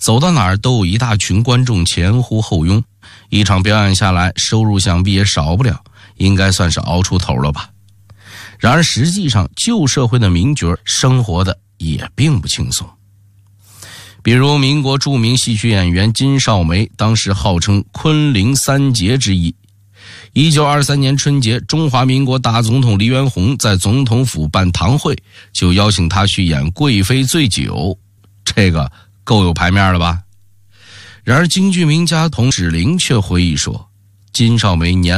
走到哪儿都有一大群观众前呼后拥，一场表演下来，收入想必也少不了，应该算是熬出头了吧。然而实际上，旧社会的名角生活的也并不轻松。比如民国著名戏曲演员金少梅，当时号称昆凌三杰之一。1923年春节，中华民国大总统黎元洪在总统府办堂会，就邀请他去演贵妃醉酒，这个够有排面了吧。然而京剧名家童芷苓却回忆说，金少梅年